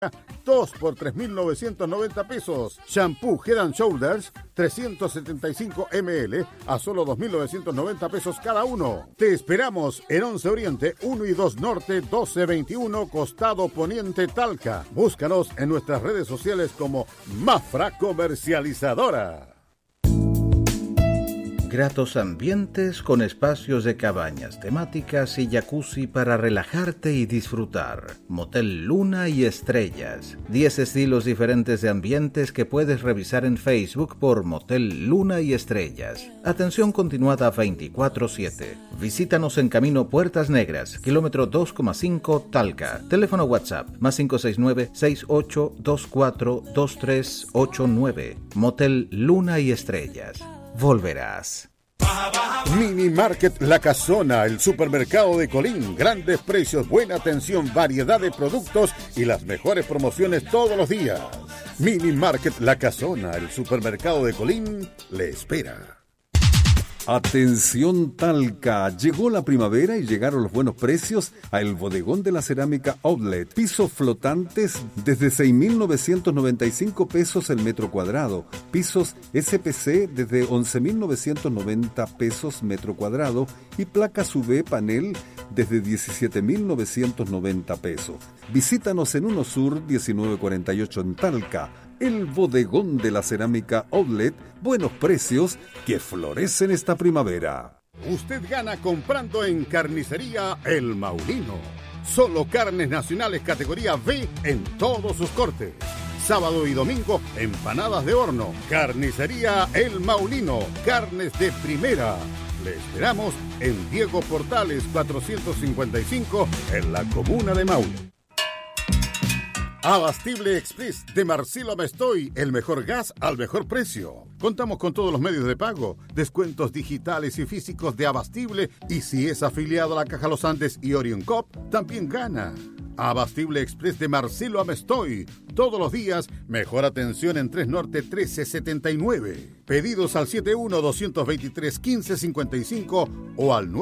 2 por 3.990 pesos. Shampoo Head and Shoulders 375 ml a solo 2.990 pesos cada uno. Te esperamos en 11 Oriente, 1 y 2 Norte, 1221, costado poniente Talca. Búscanos en nuestras redes sociales como Mafra Comercializadora. Gratos ambientes con espacios de cabañas temáticas y jacuzzi para relajarte y disfrutar. Motel Luna y Estrellas. 10 estilos diferentes de ambientes que puedes revisar en Facebook por Motel Luna y Estrellas. Atención continuada 24/7. Visítanos en Camino Puertas Negras, kilómetro 2,5 Talca. Teléfono WhatsApp más 569-6824-2389. Motel Luna y Estrellas. Volverás. Mini Market La Casona, el supermercado de Colín. Grandes precios, buena atención, variedad de productos y las mejores promociones todos los días. Mini Market La Casona, el supermercado de Colín, le espera. Atención Talca, llegó la primavera y llegaron los buenos precios a El Bodegón de la Cerámica Outlet. Pisos flotantes desde 6.995 pesos el metro cuadrado. Pisos SPC desde 11.990 pesos metro cuadrado y placas UV panel desde 17.990 pesos. Visítanos en 1 Sur 1948 en Talca. El Bodegón de la Cerámica Outlet, buenos precios que florecen esta primavera. Usted gana comprando en Carnicería El Maulino. Solo carnes nacionales categoría B en todos sus cortes. Sábado y domingo, empanadas de horno. Carnicería El Maulino, carnes de primera. Le esperamos en Diego Portales 455 en la comuna de Maule. Abastible Express de Marcelo Mestoy, el mejor gas al mejor precio. Contamos con todos los medios de pago, descuentos digitales y físicos de Abastible, y si es afiliado a la Caja Los Andes y Orion Cop, también gana. Abastible Express de Marcelo Amestoy, todos los días, mejor atención en 3 Norte 1379. Pedidos al 71-223-1555 o al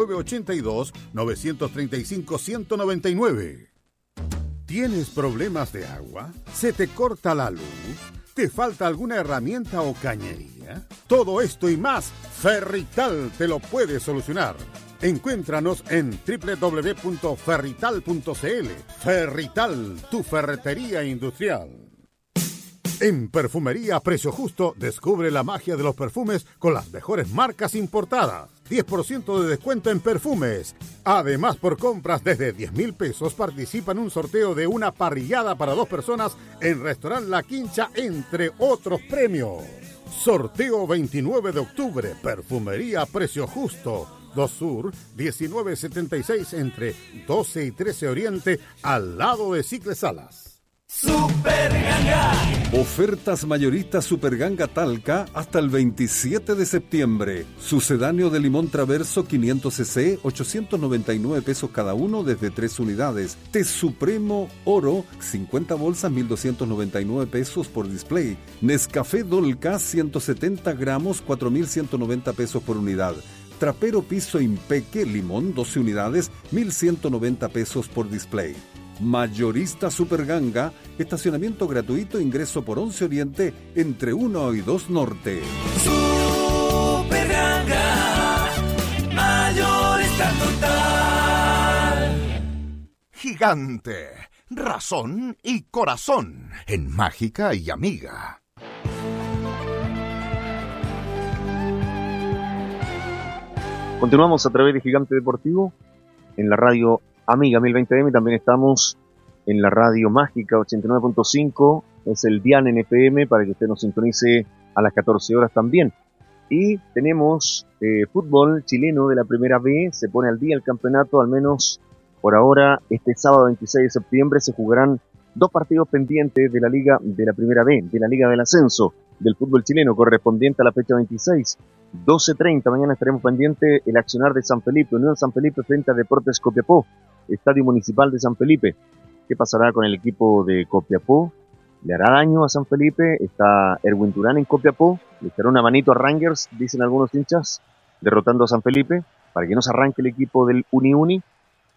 982-935-199. ¿Tienes problemas de agua? ¿Se te corta la luz? ¿Te falta alguna herramienta o cañería? Todo esto y más, Ferrital te lo puede solucionar. Encuéntranos en www.ferrital.cl. Ferrital, tu ferretería industrial. En Perfumería Precio Justo, descubre la magia de los perfumes con las mejores marcas importadas. 10% de descuento en perfumes. Además, por compras desde 10,000 pesos, participa en un sorteo de una parrillada para 2 personas en Restaurant La Quincha, entre otros premios. Sorteo 29 de octubre, Perfumería Precio Justo. 2 Sur, 1976, entre 12 y 13 Oriente, al lado de Cicle Salas. Superganga. Ofertas mayoristas Superganga Talca hasta el 27 de septiembre. Sucedáneo de limón traverso 500 cc, 899 pesos cada uno desde 3 unidades. Té Supremo Oro, 50 bolsas, 1.299 pesos por display. Nescafé Dolca, 170 gramos, 4.190 pesos por unidad. Trapero Piso Impeque Limón, 12 unidades, 1.190 pesos por display. Mayorista Superganga, estacionamiento gratuito, ingreso por 11 Oriente, entre 1 y 2 Norte. Superganga, mayorista total. Gigante, razón y corazón, en Mágica y Amiga. Continuamos a través de Gigante Deportivo en la radio Amiga 1020M. También estamos en la radio Mágica 89.5. Es el Dian NPM para que usted nos sintonice a las 14 horas también. Y tenemos fútbol chileno de la Primera B. Se pone al día el campeonato, al menos por ahora. Este sábado 26 de septiembre se jugarán 2 partidos pendientes de la Liga de la Primera B, de la Liga del Ascenso del fútbol chileno, correspondiente a la fecha 26. 12:30, mañana estaremos pendientes el accionar de San Felipe, Unión San Felipe frente a Deportes Copiapó, Estadio Municipal de San Felipe. ¿Qué pasará con el equipo de Copiapó? ¿Le hará daño a San Felipe? Está Erwin Durán en Copiapó, le echará una manito a Rangers, dicen algunos hinchas, derrotando a San Felipe, para que no se arranque el equipo del Uni.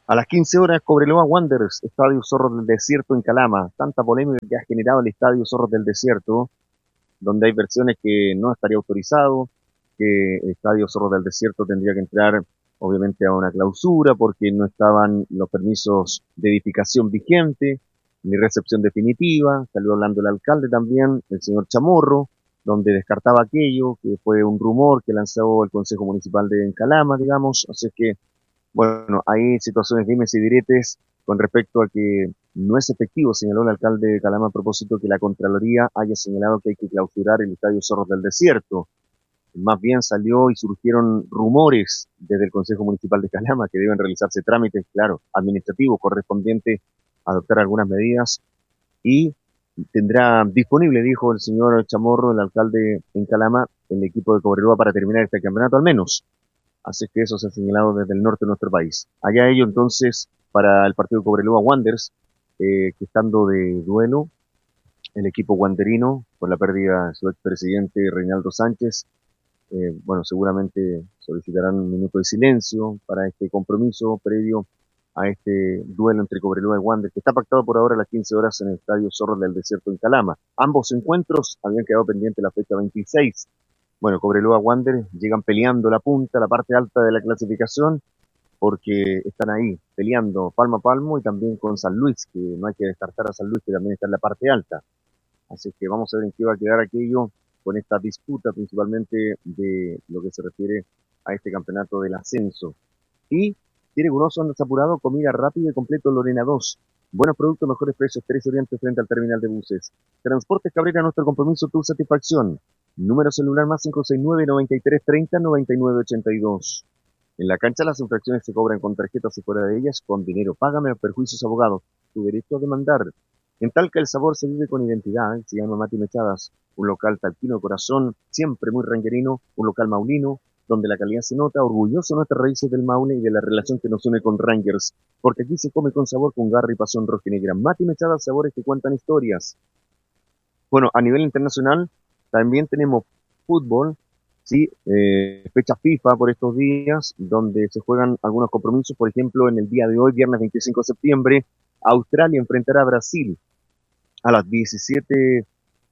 A las 15 horas, Cobreloa Wanderers, Estadio Zorros del Desierto en Calama. Tanta polémica que ha generado el Estadio Zorros del Desierto, donde hay versiones que no estaría autorizado, que el Estadio Zorros del Desierto tendría que entrar obviamente a una clausura porque no estaban los permisos de edificación vigentes, ni recepción definitiva. Salió hablando el alcalde también, el señor Chamorro, donde descartaba aquello, que fue un rumor que lanzó el Consejo Municipal de Calama, digamos. Así que, bueno, hay situaciones dimes y diretes con respecto a que no es efectivo, señaló el alcalde de Calama a propósito que la Contraloría haya señalado que hay que clausurar el Estadio Zorros del Desierto. Más bien salió y surgieron rumores desde el Consejo Municipal de Calama que deben realizarse trámites, claro, administrativos correspondientes a adoptar algunas medidas y tendrá disponible, dijo el señor Chamorro, el alcalde en Calama, el equipo de Cobreloa para terminar este campeonato al menos. Así que eso se ha señalado desde el norte de nuestro país. Allá ello entonces para el partido de Cobreloa Wanderers, que estando de duelo, el equipo wanderino, por la pérdida de su expresidente Reinaldo Sánchez, bueno, seguramente solicitarán un minuto de silencio para este compromiso previo a este duelo entre Cobreloa y Wander, que está pactado por ahora a las 15 horas en el Estadio Zorros del Desierto en Calama. Ambos encuentros habían quedado pendientes la fecha 26. Bueno, Cobreloa y Wander llegan peleando la punta, la parte alta de la clasificación, porque están ahí peleando palmo a palmo y también con San Luis, que no hay que descartar a San Luis, que también está en la parte alta. Así que vamos a ver en qué va a quedar aquello con esta disputa principalmente de lo que se refiere a este campeonato del ascenso. Y tiene guloso, andas apurado, comida rápida y completo Lorena 2. Buenos productos, mejores precios, 3 Oriente frente al terminal de buses. Transportes Cabrera, nuestro compromiso, tu satisfacción. Número celular más 569-9330-9982. En la cancha las infracciones se cobran con tarjetas y fuera de ellas con dinero. Págame a perjuicios abogados. Tu derecho a demandar. En Talca el sabor se vive con identidad, se llama Mati Mechadas, un local talquino de corazón, siempre muy ranguerino, un local maulino, donde la calidad se nota, orgulloso de nuestras raíces del Maule y de la relación que nos une con Rangers, porque aquí se come con sabor, con garra y pasión roja y negra. Mati Mechadas, sabores que cuentan historias. Bueno, a nivel internacional también tenemos fútbol, sí, fecha FIFA por estos días, donde se juegan algunos compromisos, por ejemplo, en el día de hoy, viernes 25 de septiembre, Australia enfrentará a Brasil. A las 17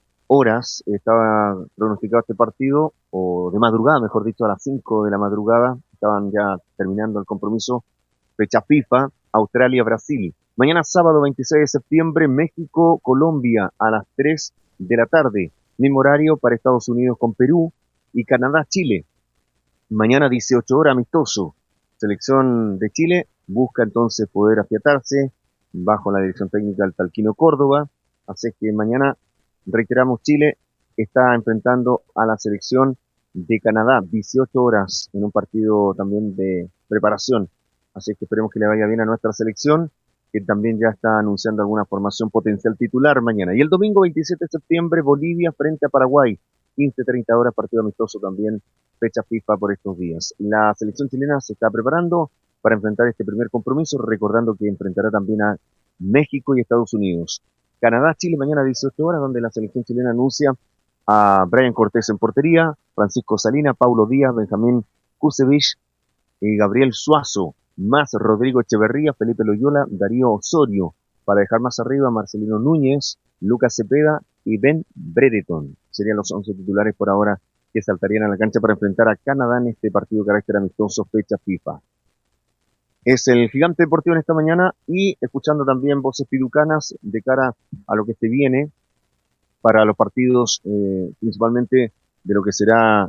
horas estaba pronosticado este partido, o de madrugada, mejor dicho, a las 5 de la madrugada, estaban ya terminando el compromiso, fecha FIFA, Australia-Brasil. Mañana sábado 26 de septiembre, México-Colombia a las 3 de la tarde, mismo horario para Estados Unidos con Perú y Canadá-Chile. Mañana 18 horas, amistoso. Selección de Chile busca entonces poder afiatarse bajo la dirección técnica del Talquino Córdoba. Así que mañana, reiteramos, Chile está enfrentando a la selección de Canadá, 18 horas, en un partido también de preparación. Así que esperemos que le vaya bien a nuestra selección, que también ya está anunciando alguna formación potencial titular mañana. Y el domingo 27 de septiembre, Bolivia frente a Paraguay, 15:30 horas, partido amistoso también, fecha FIFA por estos días. La selección chilena se está preparando para enfrentar este primer compromiso, recordando que enfrentará también a México y Estados Unidos. Canadá-Chile mañana a 18 horas, donde la selección chilena anuncia a Brian Cortés en portería, Francisco Salina, Paulo Díaz, Benjamín Kusevich y Gabriel Suazo, más Rodrigo Echeverría, Felipe Loyola, Darío Osorio, para dejar más arriba Marcelino Núñez, Lucas Cepeda y Ben Brereton. Serían los 11 titulares por ahora que saltarían a la cancha para enfrentar a Canadá en este partido de carácter amistoso, fecha FIFA. Es el Gigante Deportivo en esta mañana y escuchando también voces piducanas de cara a lo que se viene para los partidos, principalmente de lo que será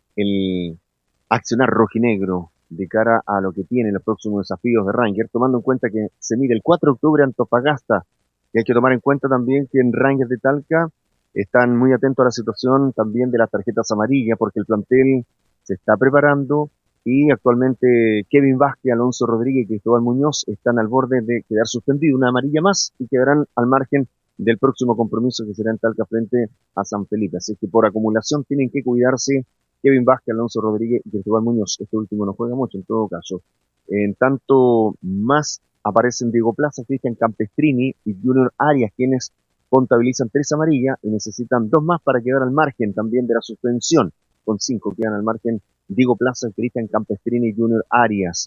el accionar rojinegro de cara a lo que tiene los próximos desafíos de Rangers, tomando en cuenta que se mide el 4 de octubre Antofagasta, y hay que tomar en cuenta también que en Rangers de Talca están muy atentos a la situación también de las tarjetas amarillas, porque el plantel se está preparando y actualmente Kevin Vázquez, Alonso Rodríguez y Cristóbal Muñoz están al borde de quedar suspendidos, una amarilla más, y quedarán al margen del próximo compromiso que será en Talca frente a San Felipe. Así que por acumulación tienen que cuidarse Kevin Vázquez, Alonso Rodríguez y Cristóbal Muñoz. Este último no juega mucho en todo caso. En tanto más aparecen Diego Plaza, Cristian Campestrini y Junior Arias, quienes contabilizan 3 amarillas y necesitan 2 más para quedar al margen también de la suspensión. Con 5 quedan al margen Diego Plaza, Cristian Campestrini y Junior Arias.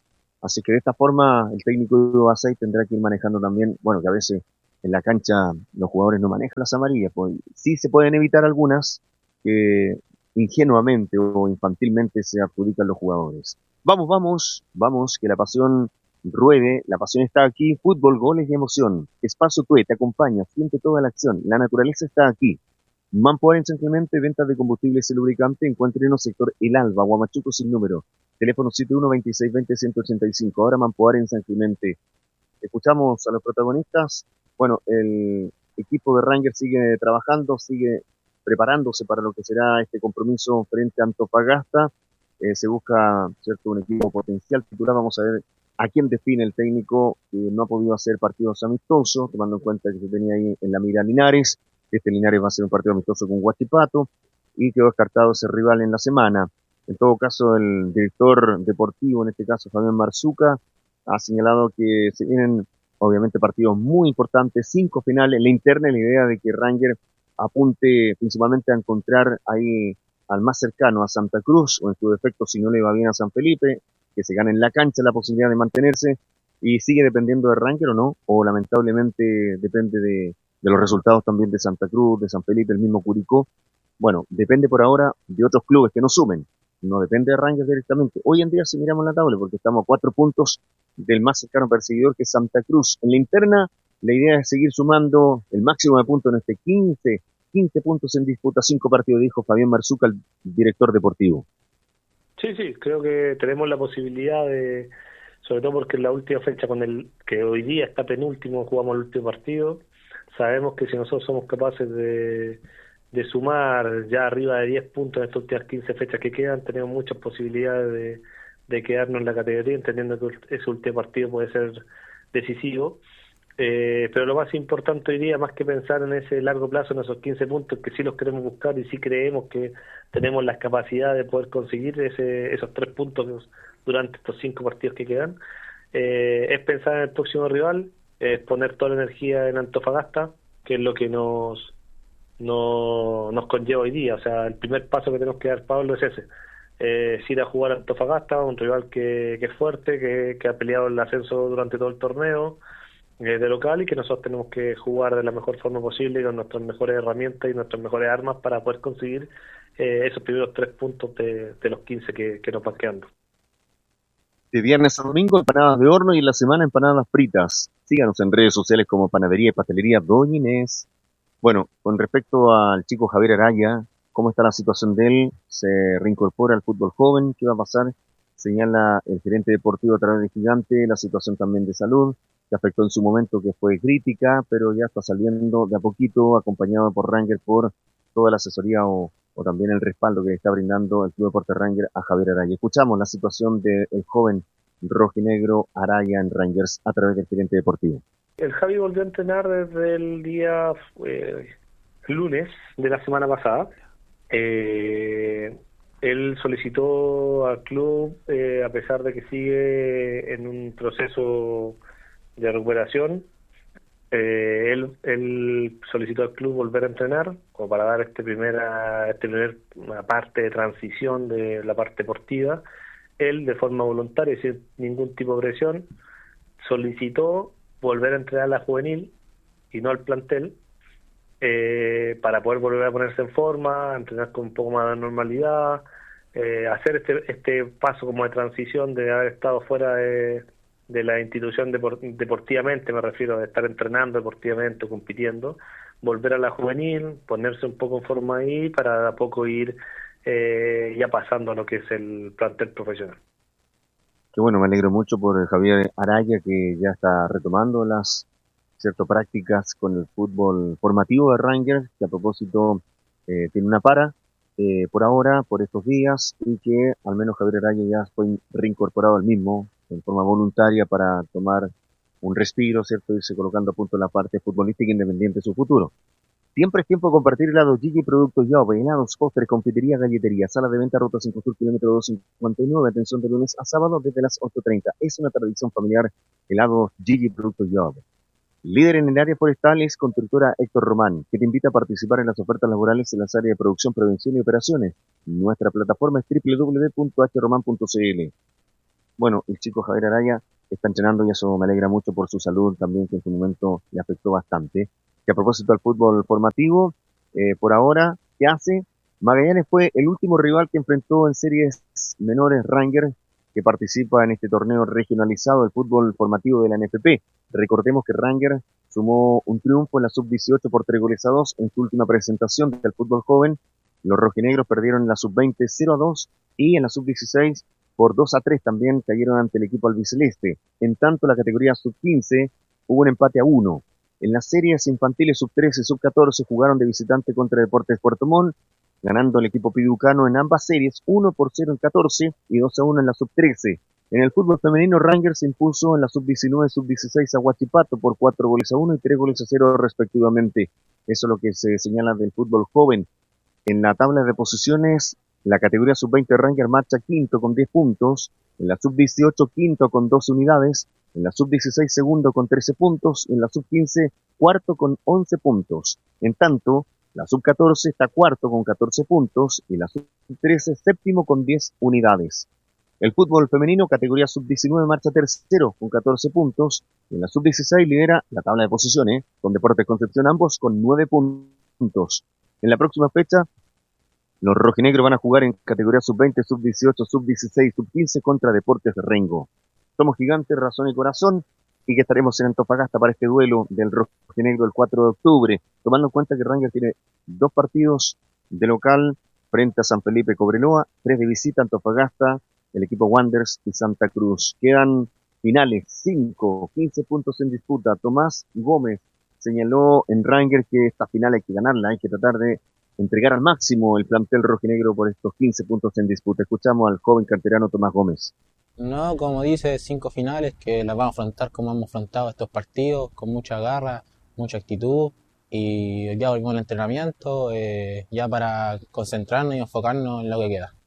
Así que de esta forma el técnico de Basay tendrá que ir manejando también, bueno, que a veces en la cancha los jugadores no manejan las amarillas, pues sí se pueden evitar algunas que ingenuamente o infantilmente se adjudican los jugadores. Vamos, vamos, vamos, que la pasión ruede, la pasión está aquí, fútbol, goles y emoción. Espacio Tue te acompaña, siente toda la acción, la naturaleza está aquí. Manpower en San Clemente, ventas de combustibles y lubricante, encuéntrenos sector El Alba, Huamachuco sin número, teléfono 712620-185, ahora Manpower en San Clemente. Escuchamos a los protagonistas. Bueno, el equipo de Rangers sigue trabajando, sigue preparándose para lo que será este compromiso frente a Antofagasta. Se busca, cierto, un equipo potencial titular. Vamos a ver a quién define el técnico, que no ha podido hacer partidos amistosos, tomando en cuenta que se tenía ahí en la mira Linares. Este Linares va a ser un partido amistoso con Huachipato y quedó descartado ese rival en la semana. En todo caso, el director deportivo, en este caso Fabián Marzuca, ha señalado que se vienen obviamente partidos muy importantes, 5 finales. La interna, la idea de que Ranger apunte principalmente a encontrar ahí al más cercano, a Santa Cruz, o en su defecto, si no le va bien, a San Felipe, que se gane en la cancha la posibilidad de mantenerse, y sigue dependiendo de Ranger o no, o lamentablemente depende de los resultados también de Santa Cruz, de San Felipe, el mismo Curicó. Bueno, depende por ahora de otros clubes que no sumen, no depende de Rangers directamente. Hoy en día si miramos la tabla, porque estamos a 4 puntos del más cercano perseguidor, que es Santa Cruz. En la interna, la idea es seguir sumando el máximo de puntos en este 15 puntos en disputa, 5 partidos, dijo Fabián Marzuca, el director deportivo. Sí, creo que tenemos la posibilidad de, sobre todo porque en la última fecha, que hoy día está penúltimo, jugamos el último partido, sabemos que si nosotros somos capaces de sumar ya arriba de 10 puntos en estas últimas 15 fechas que quedan, tenemos muchas posibilidades de quedarnos en la categoría, entendiendo que ese último partido puede ser decisivo. Pero lo más importante hoy día, más que pensar en ese largo plazo, en esos 15 puntos, que sí los queremos buscar y sí creemos que tenemos la capacidad de poder conseguir esos 3 puntos durante estos 5 partidos que quedan, es pensar en el próximo rival, es poner toda la energía en Antofagasta, que es lo que nos conlleva hoy día. O sea, el primer paso que tenemos que dar, Pablo, es ese. Es ir a jugar a Antofagasta, un rival que es fuerte, que ha peleado el ascenso durante todo el torneo, de local, y que nosotros tenemos que jugar de la mejor forma posible, con nuestras mejores herramientas y nuestras mejores armas para poder conseguir esos primeros 3 puntos de los 15 que nos van quedando. De viernes a domingo, empanadas de horno, y en la semana empanadas fritas. Síganos en redes sociales como Panadería y Pastelería Doña Inés. Bueno, con respecto al chico Javier Araya, ¿cómo está la situación de él? ¿Se reincorpora al fútbol joven? ¿Qué va a pasar? Señala el gerente deportivo a través de Gigante la situación también de salud, que afectó en su momento, que fue crítica, pero ya está saliendo de a poquito, acompañado por Ranger, por toda la asesoría o también el respaldo que está brindando el Club Deportes Ranger a Javier Araya. Escuchamos la situación del joven rojinegro Araya en Rangers a través del gerente deportivo. El Javi volvió a entrenar desde el día lunes de la semana pasada. Él solicitó al club, a pesar de que sigue en un proceso de recuperación, él solicitó al club volver a entrenar, como para dar este primer parte de transición de la parte deportiva. Él, de forma voluntaria, sin ningún tipo de presión, solicitó volver a entrenar a la juvenil y no al plantel, para poder volver a ponerse en forma, entrenar con un poco más de normalidad, hacer este paso como de transición de haber estado fuera de la institución deportivamente, me refiero, de estar entrenando deportivamente, compitiendo, volver a la juvenil, ponerse un poco en forma ahí para de a poco ir ya pasando a lo que es el plantel profesional. Qué bueno, me alegro mucho por Javier Araya, que ya está retomando las prácticas con el fútbol formativo de Rangers, que a propósito tiene una para por ahora, por estos días, y que al menos Javier Araya ya fue reincorporado al mismo en forma voluntaria para tomar un respiro, ¿cierto? Irse colocando a punto en la parte futbolística independiente de su futuro. Siempre es tiempo de compartir helados Gigi, productos Jove, helados, postres, confitería, galletería, sala de venta, ruta 5 Sur, kilómetro 259, atención de lunes a sábado desde las 8:30. Es una tradición familiar, helados Gigi, productos Jove. Líder en el área forestal es Constructora Héctor Román, que te invita a participar en las ofertas laborales en las áreas de producción, prevención y operaciones. Nuestra plataforma es www.hromán.cl. Bueno, el chico Javier Araya está entrenando y eso me alegra mucho por su salud también, que en su momento le afectó bastante. Que a propósito del fútbol formativo, por ahora, ¿qué hace? Magallanes fue el último rival que enfrentó en series menores Rangers, que participa en este torneo regionalizado del fútbol formativo de la NFP. Recordemos que Rangers sumó un triunfo en la sub-18 por 3-2 en su última presentación del fútbol joven. Los rojinegros perdieron en la sub-20 0-2 y en la sub-16 por 2-3 también cayeron ante el equipo albiceleste. En tanto, la categoría sub-15 hubo un empate a 1. En las series infantiles sub-13 y sub-14 jugaron de visitante contra Deportes Puerto Montt, ganando el equipo piducano en ambas series 1-0 en 14 y 2-1 en la sub-13. En el fútbol femenino, Rangers se impuso en la sub-19 y sub-16 a Huachipato por 4-1 y 3-0 respectivamente. Eso es lo que se señala del fútbol joven. En la tabla de posiciones, la categoría sub-20 Rangers marcha quinto con 10 puntos, en la sub-18 quinto con 12 unidades, en la sub-16 segundo con 13 puntos, en la sub-15 cuarto con 11 puntos. En tanto, la sub-14 está cuarto con 14 puntos y la sub-13 séptimo con 10 unidades. El fútbol femenino, categoría sub-19, marcha tercero con 14 puntos. En la sub-16 lidera la tabla de posiciones, con Deportes Concepción ambos con 9 puntos. En la próxima fecha, los rojinegros van a jugar en categoría sub-20, sub-18, sub-16, sub-15 contra Deportes Rengo. Somos Gigantes, Razón y Corazón, y que estaremos en Antofagasta para este duelo del rojinegro el 4 de octubre, tomando en cuenta que Rangers tiene 2 partidos de local frente a San Felipe Cobreloa, 3 de visita, Antofagasta, el equipo Wanderers y Santa Cruz. Quedan finales, 15 puntos en disputa. Tomás Gómez señaló en Rangers que esta final hay que ganarla, hay que tratar de entregar al máximo el plantel rojinegro por estos 15 puntos en disputa. Escuchamos al joven canterano Tomás Gómez. No, como dice, 5 finales que las vamos a afrontar como hemos afrontado estos partidos, con mucha garra, mucha actitud, y ya volvimos al entrenamiento, ya para concentrarnos y enfocarnos en lo que queda.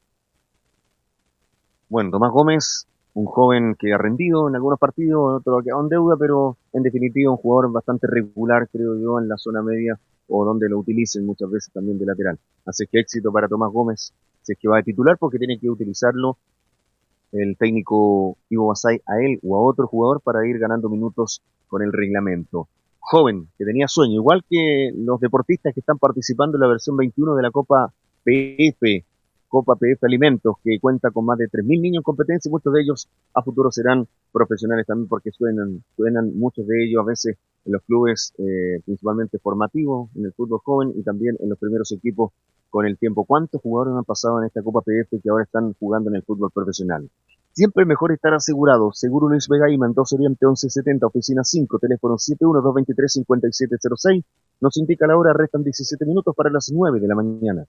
Bueno, Tomás Gómez, un joven que ha rendido en algunos partidos, en otros ha quedado en deuda, pero en definitiva un jugador bastante regular, creo yo, en la zona media, o donde lo utilicen muchas veces también de lateral. Así que éxito para Tomás Gómez, si es que va a titular, porque tiene que utilizarlo el técnico Ivo Basay a él o a otro jugador para ir ganando minutos con el reglamento. Joven, que tenía sueño, igual que los deportistas que están participando en la versión 21 de la Copa PF Alimentos, que cuenta con más de 3.000 niños en competencia, y muchos de ellos a futuro serán profesionales también, porque suenan muchos de ellos a veces en los clubes principalmente formativos, en el fútbol joven y también en los primeros equipos con el tiempo. ¿Cuántos jugadores han pasado en esta Copa PF que ahora están jugando en el fútbol profesional? Siempre es mejor estar asegurado. Seguro Luis Vega y Mendoza Oriente 1170, oficina 5, teléfono 71-223-5706. Nos indica la hora, restan 17 minutos para las 9 de la mañana.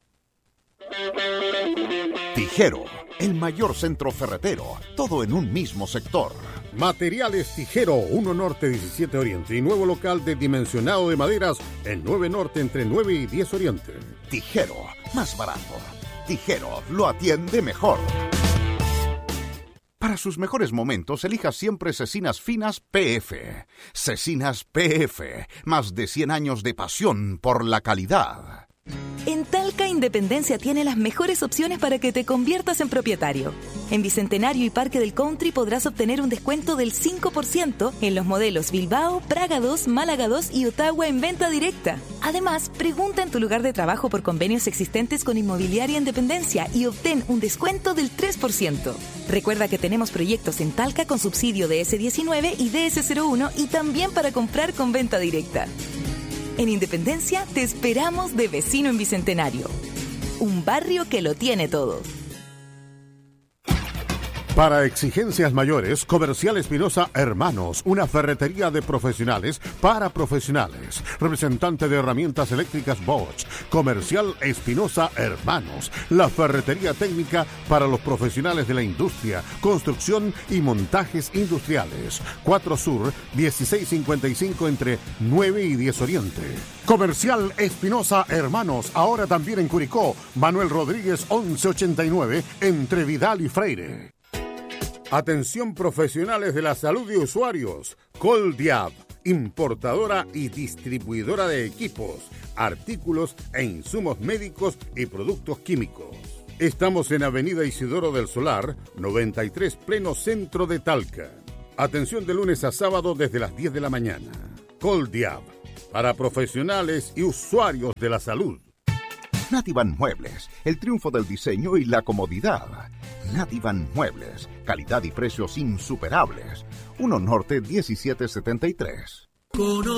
Tijero, el mayor centro ferretero, todo en un mismo sector. Materiales Tijero, 1 Norte 17 Oriente y nuevo local de dimensionado de maderas en 9 Norte entre 9 y 10 Oriente. Tijero, más barato. Tijero, lo atiende mejor. Para sus mejores momentos, elija siempre Cecinas Finas PF. Cecinas PF, más de 100 años de pasión por la calidad. En Talca Independencia tiene las mejores opciones para que te conviertas en propietario. En Bicentenario y Parque del Country podrás obtener un descuento del 5% en los modelos Bilbao, Praga 2, Málaga 2 y Ottawa en venta directa. Además, pregunta en tu lugar de trabajo por convenios existentes con Inmobiliaria Independencia y obtén un descuento del 3%. Recuerda que tenemos proyectos en Talca con subsidio de DS19 y DS01 y también para comprar con venta directa. En Independencia te esperamos de vecino en Bicentenario. Un barrio que lo tiene todo. Para exigencias mayores, Comercial Espinosa Hermanos, una ferretería de profesionales para profesionales. Representante de herramientas eléctricas Bosch. Comercial Espinosa Hermanos, la ferretería técnica para los profesionales de la industria, construcción y montajes industriales. 4 Sur, 1655 entre 9 y 10 Oriente. Comercial Espinosa Hermanos, ahora también en Curicó. Manuel Rodríguez 1189 entre Vidal y Freire. Atención profesionales de la salud y usuarios. Coldiab, importadora y distribuidora de equipos, artículos e insumos médicos y productos químicos. Estamos en Avenida Isidoro del Solar, 93, pleno centro de Talca. Atención de lunes a sábado desde las 10 de la mañana. Coldiab, para profesionales y usuarios de la salud. Nativan Muebles, el triunfo del diseño y la comodidad. Nativan Muebles, calidad y precios insuperables. 1 Norte 1773.